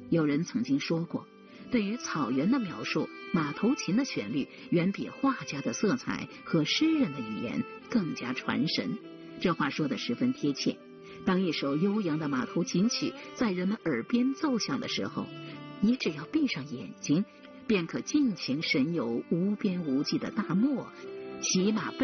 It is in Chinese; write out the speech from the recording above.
有人曾经说过，对于草原的描述，马头琴的旋律远比画家的色彩和诗人的语言更加传神。这话说得十分贴切。当一首悠扬的马头琴曲在人们耳边奏响的时候，你只要闭上眼睛，便可尽情神游无边无际的大漠，骑马奔